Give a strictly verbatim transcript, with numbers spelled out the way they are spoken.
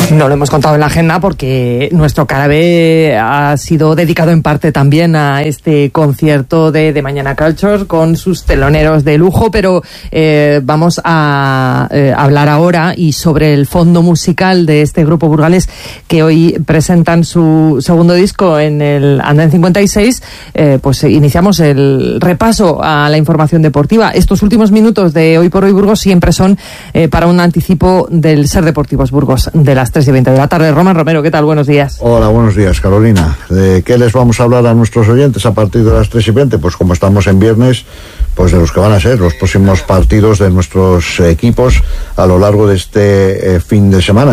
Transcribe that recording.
No lo hemos contado en la agenda porque nuestro cara B ha sido dedicado en parte también a este concierto de, de Mañana Culture con sus teloneros de lujo, pero eh, vamos a eh, hablar ahora y sobre el fondo musical de este grupo burgalés que hoy presentan su segundo disco en el Andén cincuenta y seis. Eh, pues iniciamos el repaso a la información deportiva. Estos últimos minutos de Hoy por Hoy Burgos siempre son eh, para un anticipo del Ser Deportivos Burgos de las tres y veinte de la tarde. Román Romero, ¿qué tal? Buenos días. Hola, buenos días, Carolina. ¿De qué les vamos a hablar a nuestros oyentes a partir de las tres y veinte? Pues como estamos en viernes, pues de los que van a ser los próximos partidos de nuestros equipos a lo largo de este eh, fin de semana.